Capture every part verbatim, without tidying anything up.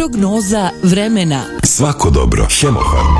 Prognoza vremena. Svako dobro. Hemofarm.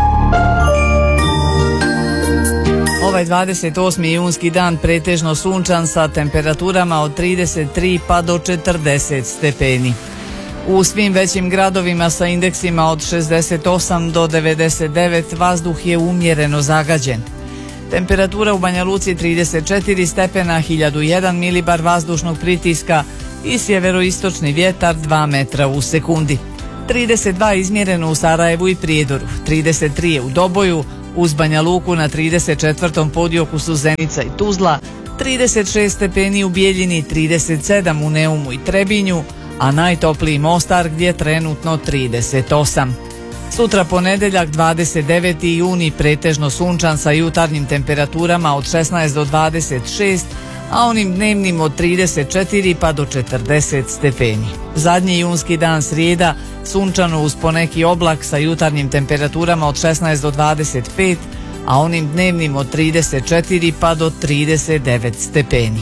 Ovaj dvadeset osmi junski dan pretežno sunčan sa temperaturama od trideset tri pa do četrdeset stepeni. U svim većim gradovima sa indeksima od šezdeset osam do devedeset devet vazduh je umjereno zagađen. Temperatura u Banja Luci trideset četiri stepena, hiljadu jedan milibar vazdušnog pritiska i sjeveroistočni vjetar dva metra u sekundi. trideset dva izmjereno u Sarajevu i Prijedoru, trideset tri je u Doboju, uz Banja Luku na trideset četvrtom podioku su Zenica i Tuzla, trideset šest stepeni u Bijeljini, trideset sedam u Neumu i Trebinju, a najtopliji Mostar gdje je trenutno trideset osam. Sutra ponedjeljak dvadeset deveti juni pretežno sunčan sa jutarnjim temperaturama od šesnaest do dvadeset šest, a onim dnevnim od trideset četiri pa do četrdeset stepeni. Zadnji junski dan srijeda sunčano uz poneki oblak sa jutarnjim temperaturama od šesnaest do dvadeset pet, a onim dnevnim od trideset četiri pa do trideset devet stepeni.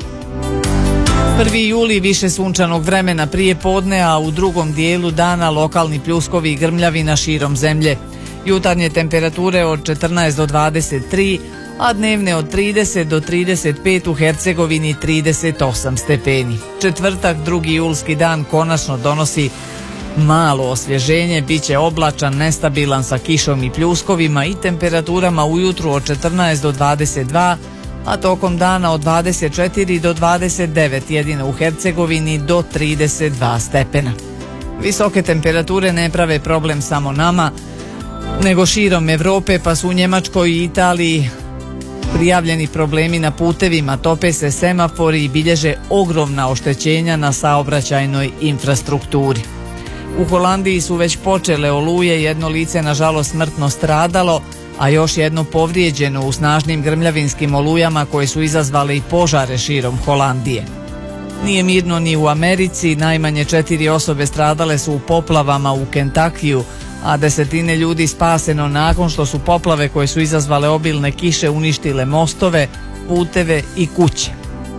prvi juli više sunčanog vremena prije podne, a u drugom dijelu dana lokalni pljuskovi i grmljavina širom zemlje. Jutarnje temperature od četrnaest do dvadeset tri, a dnevne od trideset do trideset pet u Hercegovini, trideset osam stepeni. Četvrtak, drugi julski dan, konačno donosi malo osvježenje, bit će oblačan, nestabilan sa kišom i pljuskovima i temperaturama ujutru od četrnaest do dvadeset dva, a tokom dana od dvadeset četiri do dvadeset devet, jedino u Hercegovini do trideset dva stepena. Visoke temperature ne prave problem samo nama, nego širom Evrope, pa su u Njemačkoj i Italiji prijavljeni problemi na putevima, tope se semafori i bilježe ogromna oštećenja na saobraćajnoj infrastrukturi. U Holandiji su već počele oluje, jedno lice nažalost smrtno stradalo, a još jedno povrijeđeno u snažnim grmljavinskim olujama koje su izazvale i požare širom Holandije. Nije mirno ni u Americi, najmanje četiri osobe stradale su u poplavama u Kentakiju, a desetine ljudi spaseno nakon što su poplave koje su izazvale obilne kiše uništile mostove, puteve i kuće.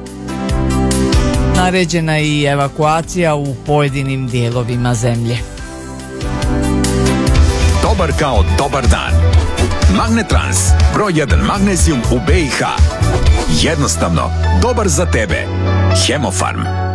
Naređena je i evakuacija u pojedinim dijelovima zemlje. Dobar kao dobar dan. Magnetrans, broj jedan magnezijum u B i H. Jednostavno, dobar za tebe. Hemofarm.